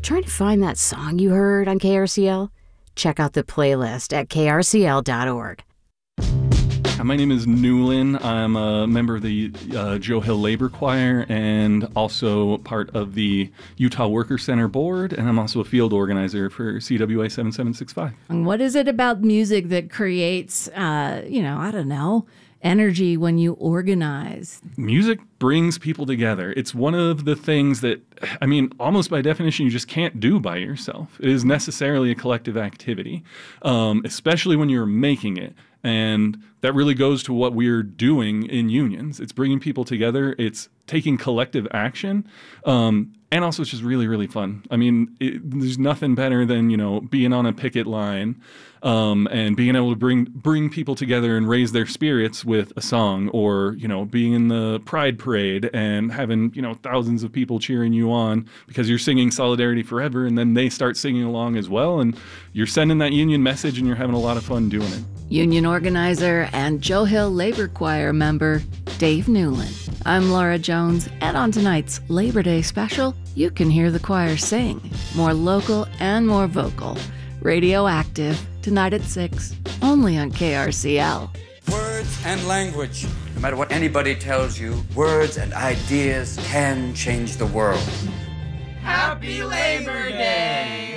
Trying to find that song you heard on KRCL? Check out the playlist at krcl.org. My name is Newlin. I'm a member of the Joe Hill Labor Choir and also part of the Utah Worker Center Board, and I'm also a field organizer for CWA 7765. And what is it about music that creates, energy when you organize? Music brings people together. It's one of the things that, almost by definition, you just can't do by yourself. It is necessarily a collective activity, especially when you're making it. And that really goes to what we're doing in unions. It's bringing people together. It's taking collective action. And also it's just really, really fun. There's nothing better than, being on a picket line and being able to bring people together and raise their spirits with a song, or, being in the Pride Parade and having, thousands of people cheering you on because you're singing Solidarity Forever, and then they start singing along as well. And you're sending that union message and you're having a lot of fun doing it. Union organizer and Joe Hill Labor Choir member Dave Newlin. I'm Laura Jones, and on tonight's Labor Day special, you can hear the choir sing. More local and more vocal. Radioactive, tonight at 6, only on KRCL. Words and language. No matter what anybody tells you, words and ideas can change the world. Happy Labor Day!